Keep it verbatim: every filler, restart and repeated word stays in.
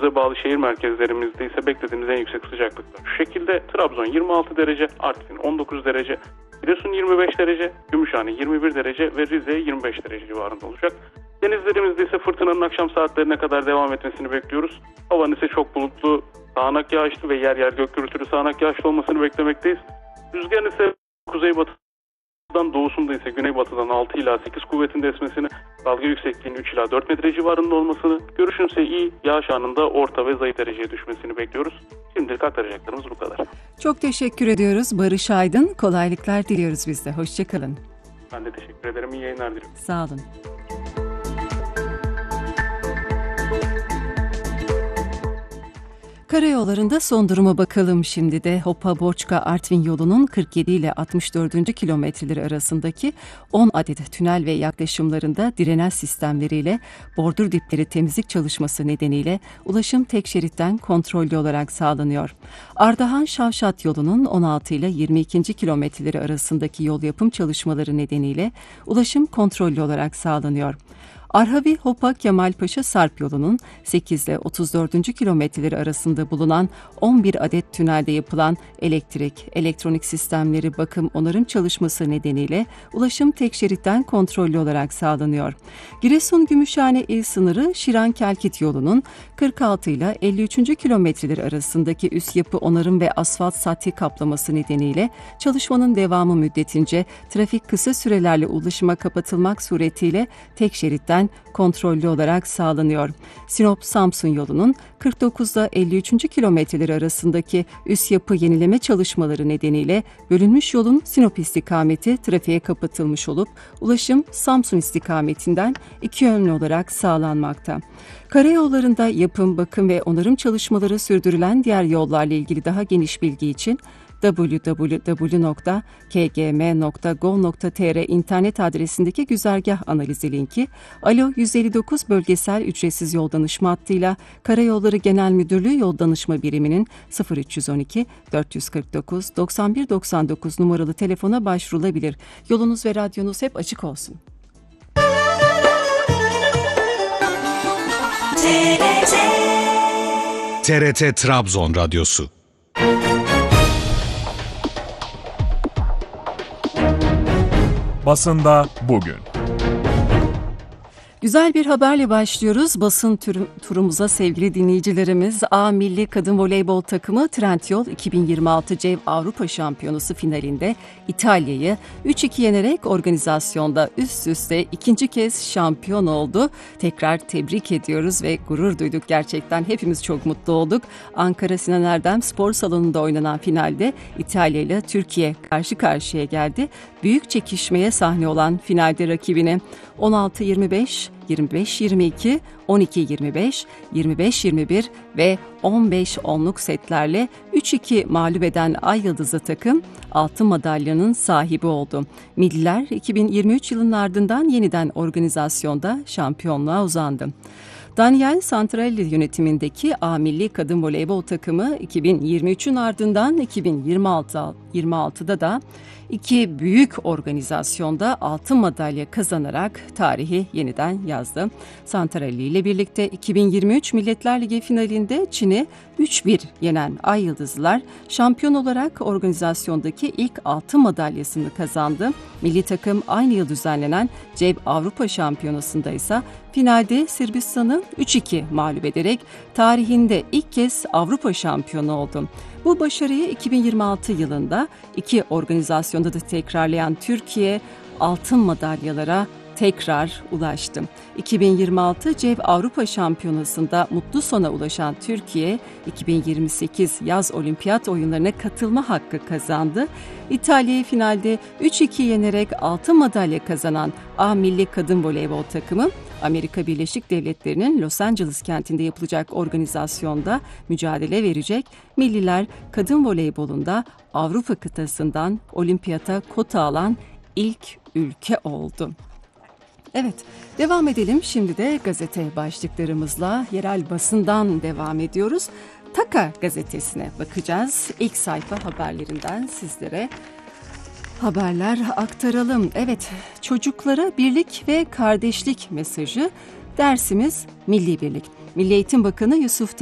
ilimize bağlı şehir merkezlerimizde ise beklediğimiz en yüksek sıcaklıklar şu şekilde: Trabzon yirmi altı derece, Artvin on dokuz derece, Giresun yirmi beş derece, Gümüşhane yirmi bir derece ve Rize yirmi beş derece civarında olacak. Denizlerimizde ise fırtınanın akşam saatlerine kadar devam etmesini bekliyoruz. Havanın ise çok bulutlu, sağanak yağışlı ve yer yer gök gürültülü sağanak yağışlı olmasını beklemekteyiz. Rüzgarın ise kuzeybatıdan, doğusunda ise güneybatıdan altı ila sekiz kuvvetinde esmesini, dalga yüksekliğinin üç ila dört metre civarında olmasını, görüşün ise iyi, yağış anında orta ve zayıf dereceye düşmesini bekliyoruz. Şimdilik aktaracaklarımız bu kadar. Çok teşekkür ediyoruz Barış Aydın. Kolaylıklar diliyoruz biz de. Hoşçakalın. Ben de teşekkür ederim. İyi yayınlar diliyorum. Sağ olun. Karayollarında son duruma bakalım şimdi de. Hopa-Borçka-Artvin yolunun kırk yedi ile altmış dördüncü kilometreleri arasındaki on adet tünel ve yaklaşımlarında drenaj sistemleriyle bordür dipleri temizlik çalışması nedeniyle ulaşım tek şeritten kontrollü olarak sağlanıyor. Ardahan-Şavşat yolunun on altı ile yirmi ikinci kilometreleri arasındaki yol yapım çalışmaları nedeniyle ulaşım kontrollü olarak sağlanıyor. Arhavi-Hopa-Kemalpaşa-Sarp yolunun sekiz ile otuz dördüncü kilometreleri arasında bulunan on bir adet tünelde yapılan elektrik, elektronik sistemleri bakım onarım çalışması nedeniyle ulaşım tek şeritten kontrollü olarak sağlanıyor. Giresun-Gümüşhane il sınırı Şiran-Kelkit yolunun kırk altı ile elli üçüncü kilometreleri arasındaki üst yapı onarım ve asfalt sati kaplaması nedeniyle çalışmanın devamı müddetince trafik kısa sürelerle ulaşıma kapatılmak suretiyle tek şeritten kontrollü olarak sağlanıyor. Sinop-Samsun yolunun kırk dokuz ile elli üçüncü kilometreleri arasındaki üst yapı yenileme çalışmaları nedeniyle bölünmüş yolun Sinop istikameti trafiğe kapatılmış olup ulaşım Samsun istikametinden iki yönlü olarak sağlanmakta. Karayollarında yapım, bakım ve onarım çalışmaları sürdürülen diğer yollarla ilgili daha geniş bilgi için double-u double-u double-u nokta k g m nokta gov nokta t r internet adresindeki güzergah analizi linki, Alo yüz elli dokuz bölgesel ücretsiz yol danışma hattıyla Karayolları Genel Müdürlüğü Yol Danışma Biriminin sıfır üç yüz on iki dört yüz kırk dokuz doksan bir doksan dokuz numaralı telefona başvurulabilir. Yolunuz ve radyonuz hep açık olsun. T R T Trabzon Radyosu. Basında bugün. Güzel bir haberle başlıyoruz. Basın tur- turumuza sevgili dinleyicilerimiz. A Milli Kadın Voleybol takımı Trendyol iki bin yirmi altı CEV Avrupa Şampiyonası finalinde İtalya'yı üç iki yenerek organizasyonda üst üste ikinci kez şampiyon oldu. Tekrar tebrik ediyoruz ve gurur duyduk gerçekten. Hepimiz çok mutlu olduk. Ankara Sinan Erdem Spor Salonu'nda oynanan finalde İtalya ile Türkiye karşı karşıya geldi. Büyük çekişmeye sahne olan finalde rakibini on altı yirmi beş, yirmi beş yirmi iki, on iki yirmi beş, yirmi beş yirmi bir ve on beş onluk setlerle üç iki mağlup eden Ay Yıldızlı takım altın madalyanın sahibi oldu. Milliler iki bin yirmi üç yılının ardından yeniden organizasyonda şampiyonluğa uzandı. Daniel Santarelli yönetimindeki A Milli Kadın Voleybol takımı iki bin yirmi üçün ardından iki bin yirmi altıda da iki büyük organizasyonda altın madalya kazanarak tarihi yeniden yazdı. Santarelli ile birlikte iki bin yirmi üç Milletler Ligi finalinde Çin'i üç bir yenen Ay Yıldızlılar şampiyon olarak organizasyondaki ilk altın madalyasını kazandı. Milli takım aynı yıl düzenlenen CEV Avrupa Şampiyonası'nda ise finalde Sırbistan'ı üç iki mağlup ederek tarihinde ilk kez Avrupa şampiyonu oldu. Bu başarıyı iki bin yirmi altı yılında iki organizasyonda da tekrarlayan Türkiye altın madalyalara tekrar ulaştı. iki bin yirmi altı CEV Avrupa Şampiyonası'nda mutlu sona ulaşan Türkiye, iki bin yirmi sekiz yaz olimpiyat oyunlarına katılma hakkı kazandı. İtalya'yı finalde üç iki yenerek altın madalya kazanan A Milli Kadın Voleybol takımı, Amerika Birleşik Devletleri'nin Los Angeles kentinde yapılacak organizasyonda mücadele verecek. Milliler kadın voleybolunda Avrupa kıtasından olimpiyata kota alan ilk ülke oldu. Evet, devam edelim. Şimdi de gazete başlıklarımızla yerel basından devam ediyoruz. Taka gazetesine bakacağız. İlk sayfa haberlerinden sizlere haberler aktaralım. Evet, çocuklara birlik ve kardeşlik mesajı. Dersimiz Milli Birlik. Milli Eğitim Bakanı Yusuf